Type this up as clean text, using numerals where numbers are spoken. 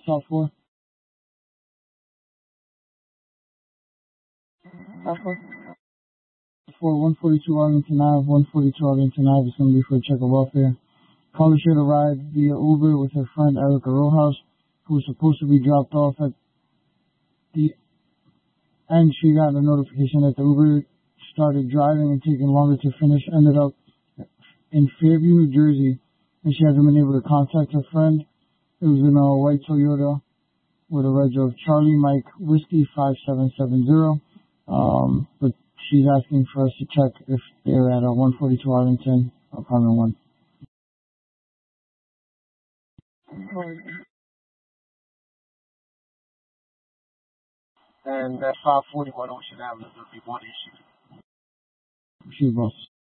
South 4. South 4. For 142 Arlington Ave, 142 Arlington Ave is going to be for a check of welfare. Caller should arrive via Uber with her friend Erica Rojas, who was supposed to be dropped off at the end. She got a notification that the Uber started driving and taking longer to finish, ended up in Fairview, New Jersey, and she hasn't been able to contact her friend. It was in a white Toyota with a reg of Charlie Mike Whiskey 5770. But she's asking for us to check if they're at 142 Arlington, apartment 1. And that 541 Ocean Avenue will be one issue. She's boss.